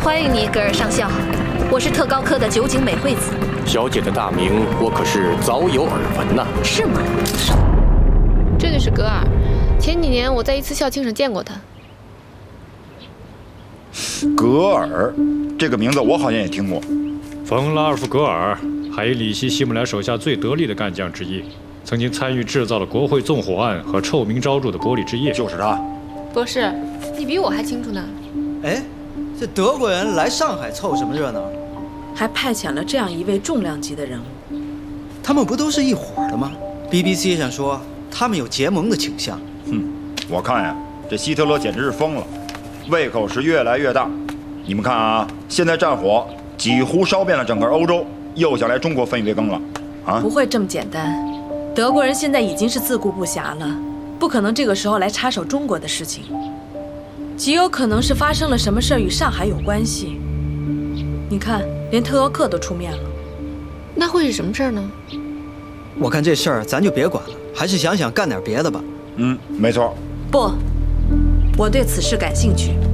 欢迎你，格尔上校。我是特高科的酒井美惠子。 小姐的大名我可是早有耳闻呐。 是吗？ 这就是格尔。前几年我在一次校庆上见过他。 格尔，这个名字我好像也听过。 冯·拉尔夫·格尔，海伊里希·希姆莱手下最得力的干将之一，曾经参与制造了国会纵火案和臭名昭著的玻璃之夜。 就是他。 博士，你比我还清楚呢。 哎，这德国人来上海凑什么热闹？ 还派遣了这样一位重量级的人物。 他们不都是一伙的吗 ？BBC 上说他们有结盟的倾向。 我看呀，这希特勒简直是疯了，胃口是越来越大。你们看啊，现在战火几乎烧遍了整个欧洲，又想来中国分一杯羹了，啊？ 不会这么简单，德国人现在已经是自顾不暇了，不可能这个时候来插手中国的事情，极有可能是发生了什么事儿与上海有关系。你看，连特高克都出面了， 那会是什么事儿呢？ 我看这事儿咱就别管了，还是想想干点别的吧。 没错。 不，我对此事感兴趣。